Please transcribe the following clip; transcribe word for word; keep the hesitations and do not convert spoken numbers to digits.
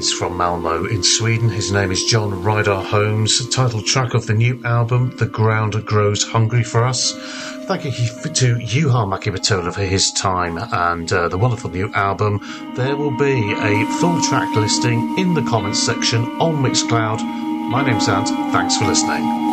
He's from Malmo in Sweden. His name is John Ryder Holmes. Title track of the new album, The Ground Grows Hungry for Us. Thank you to Juha Mäkipäätola for his time and uh, the wonderful new album. There will be a full track listing in the comments section on Mixcloud. My name's Ant. Thanks for listening.